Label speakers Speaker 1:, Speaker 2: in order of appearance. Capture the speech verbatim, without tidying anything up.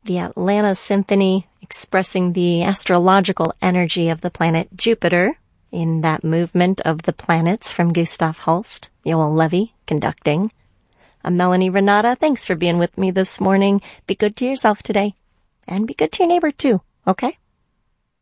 Speaker 1: the Atlanta Symphony, expressing the astrological energy of the planet Jupiter in that movement of the planets from Gustav Holst. Joel Levy conducting. I'm Melanie Renata. Thanks for being with me this morning. Be good to yourself today. And be good to your neighbor too, okay?